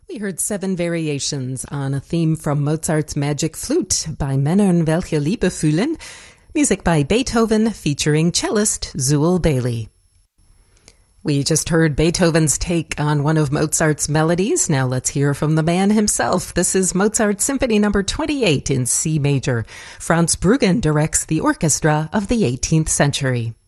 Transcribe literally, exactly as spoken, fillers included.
We heard seven variations on a theme from Mozart's Magic Flute by Männern welche Liebe fühlen, music by Beethoven featuring cellist Zuill Bailey. We just heard Beethoven's take on one of Mozart's melodies. Now let's hear from the man himself. This is Mozart Symphony number twenty-eight in C major. Franz Bruggen directs the orchestra of the eighteenth century.